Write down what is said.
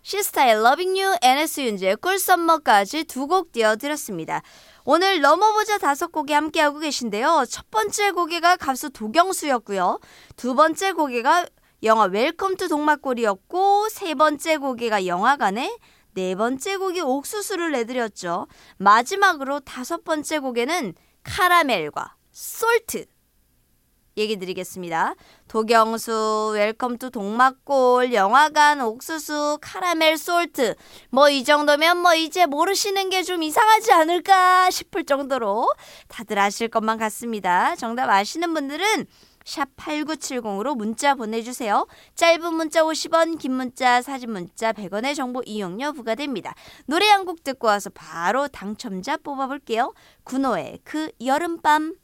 시스타의 Loving You, NS 윤지의 꿀썸머까지 두 곡 띄워드렸습니다. 오늘 넘어보자 5곡이 함께하고 계신데요. 첫 번째 곡이가 가수 도경수였고요. 두 번째 곡이가 영화 웰컴 투 동막골이었고, 세 번째 곡이가 영화관에, 네 번째 곡이 옥수수를 내드렸죠. 마지막으로 5번째 곡에는 카라멜과 솔트 얘기 드리겠습니다. 도경수, 웰컴 투 동막골, 영화관, 옥수수, 카라멜, 솔트. 뭐 이 정도면 뭐 이제 모르시는 게 좀 이상하지 않을까 싶을 정도로 다들 아실 것만 같습니다. 정답 아시는 분들은 샵 8970으로 문자 보내주세요. 짧은 문자 50원, 긴 문자, 사진 문자 100원의 정보 이용료 부과됩니다. 노래 한 곡 듣고 와서 바로 당첨자 뽑아볼게요. 군호의 그 여름밤.